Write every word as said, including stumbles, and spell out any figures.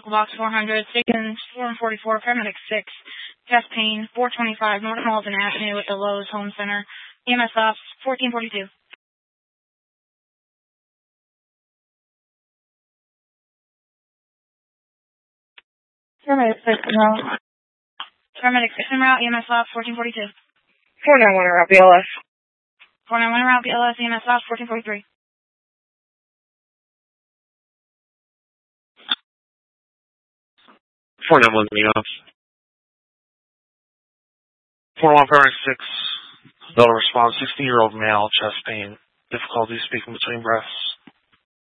medical box four hundred, station four forty-four, paramedic six, chest pain, four twenty-five, North Malden Avenue at the Lowe's Home Center, E M S ops, fourteen forty-two. Paramedic six en route. Paramedic six en route, E M S ops, fourteen forty-two. four nine one en route, B L S. four nine one en route, B L S, E M S ops, fourteen forty-three. four nine one E ops. four one paramedic six. They'll respond, sixteen-year-old male, chest pain, difficulty speaking between breaths.